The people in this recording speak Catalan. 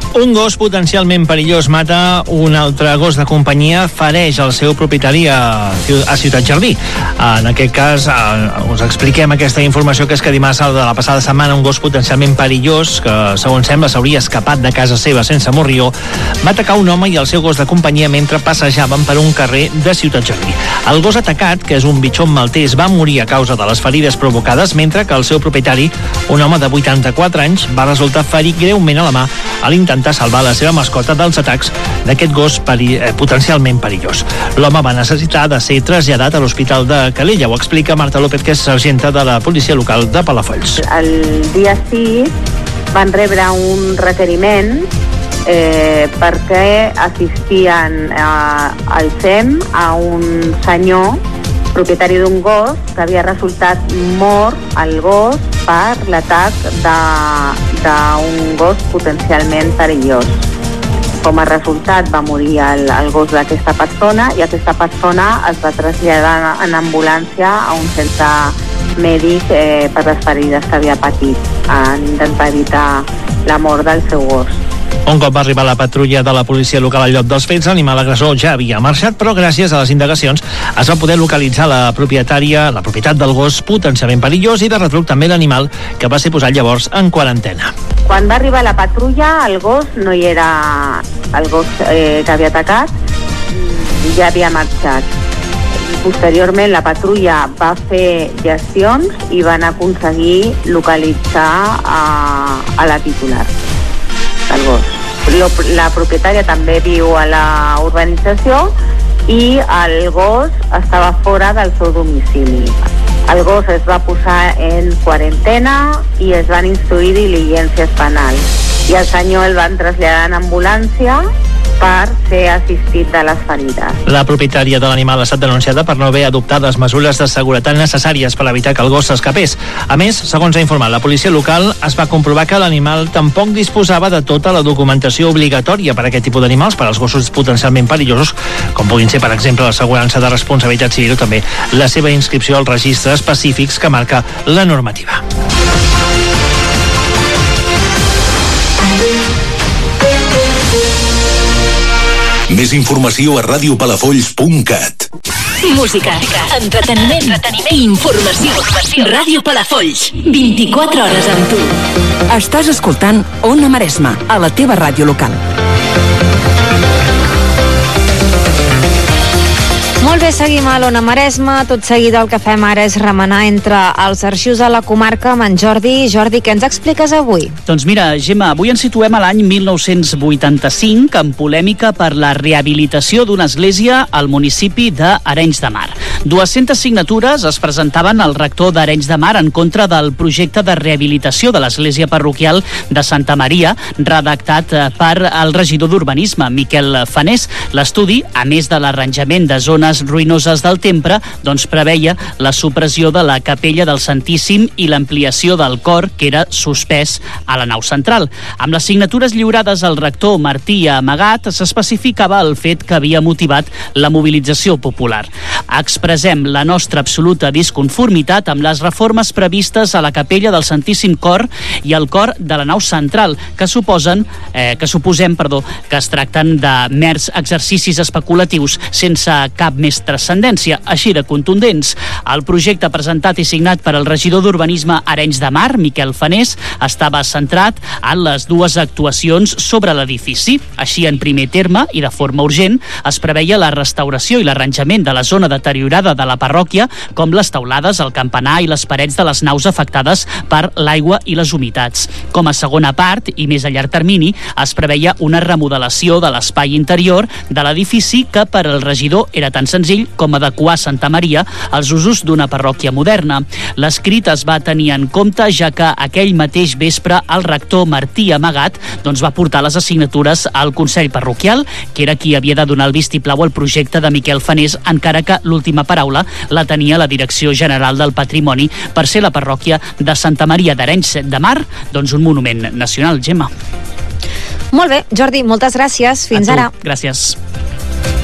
Un gos potencialment perillós mata un altre gos de companyia, fereix el seu propietari a Ciutat Jardí. En aquest cas, us expliquem aquesta informació, que és que dimarts de la passada setmana un gos potencialment perillós, que segons sembla s'hauria escapat de casa seva sense morrió, va atacar un home i el seu gos de companyia mentre passejaven per un carrer de Ciutat Jardí. El gos atacat, que és un bitxon maltès, va morir a causa de les ferides provocades, mentre que el seu propietari, un home de 84 anys, va resultar ferit greument a la mà a l'intentar salvar la seva mascota dels atacs d'aquest gos potencialment perillós. L'home va necessitar de ser traslladat a l'Hospital de Calella. Ho explica Marta López, que és sergenta de la policia local de Palafolls. El dia 6 van rebre un requeriment perquè assistien al SEM a un senyor propietari d'un gos que havia resultat mort el gos per l'atac d'un gos potencialment perillós. Com a resultat va morir el gos d'aquesta persona i aquesta persona es va traslladar en ambulància a un centre mèdic per les ferides que havia patit, en intentar evitar la mort del seu gos. Un cop va arribar la patrulla de la policia local al lloc dels fets, l'animal agressor ja havia marxat, però gràcies a les indagacions es va poder localitzar la propietat del gos potencialment perillós, i de retruc també l'animal, que va ser posat llavors en quarantena. Quan va arribar la patrulla, el gos no hi era el gos que havia atacat, ja havia marxat. Posteriorment la patrulla va fer gestions i van aconseguir localitzar a la titular del gos. La propietària també viu a la urbanització i el gos estava fora del seu domicili. El gos es va posar en quarantena i es van instruir diligències penals. I el senyor el van traslladar en ambulància per ser assistit de les ferides. La propietària de l'animal ha estat denunciada per no haver adoptat les mesures de seguretat necessàries per evitar que el gos s'escapés. A més, segons ha informat la policia local, es va comprovar que l'animal tampoc disposava de tota la documentació obligatòria per a aquest tipus d'animals, per als gossos potencialment perillosos, com puguin ser, per exemple, l'assegurança de responsabilitat civil o també la seva inscripció als registres específics que marca la normativa. Més informació a radiopalafolls.cat. Música, entreteniment i informació. Ràdio Palafolls, 24 hores amb tu. Estàs escoltant Ona Maresma, a la teva ràdio local. Molt bé, seguim a l'Ona Maresma. Tot seguit el que fem ara és remenar entre els arxius de la comarca amb en Jordi. Jordi, què ens expliques avui? Doncs mira, Gemma, avui ens situem a l'any 1985 en polèmica per la rehabilitació d'una església al municipi d'Arenys de Mar. 200 signatures es presentaven al rector d'Arenys de Mar en contra del projecte de rehabilitació de l'església parroquial de Santa Maria, redactat per el regidor d'Urbanisme, Miquel Fanés. L'estudi, a més de l'arranjament de zones ruïnoses del temple, doncs preveia la supressió de la capella del Santíssim i l'ampliació del cor, que era suspès a la nau central. Amb les signatures lliurades al rector Martí Amagat s'especificava el fet que havia motivat la mobilització popular. Expressem la nostra absoluta disconformitat amb les reformes previstes a la capella del Santíssim Cor i al cor de la nau central, que suposem que es tracten de mers exercicis especulatius sense cap més transcendència, així de contundents. El projecte presentat i signat per el regidor d'Urbanisme Arenys de Mar, Miquel Fanés, estava centrat en les dues actuacions sobre l'edifici. Així, en primer terme i de forma urgent, es preveia la restauració i l'arranjament de la zona deteriorada de la parròquia, com les teulades, el campanar i les parets de les naus afectades per l'aigua i les humitats. Com a segona part, i més a llarg termini, es preveia una remodelació de l'espai interior de l'edifici, que per al regidor era tan senzill com adequar Santa Maria als usos d'una parròquia moderna. L'escrit es va tenir en compte, ja que aquell mateix vespre el rector Martí Amagat va portar les assignatures al Consell Parroquial, que era qui havia de donar el vistiplau al projecte de Miquel Fanés, encara que l'última paraula la tenia la Direcció General del Patrimoni, per ser la parròquia de Santa Maria d'Arenys de Mar, un monument nacional, Gemma. Molt bé, Jordi, moltes gràcies. Fins ara. Gràcies.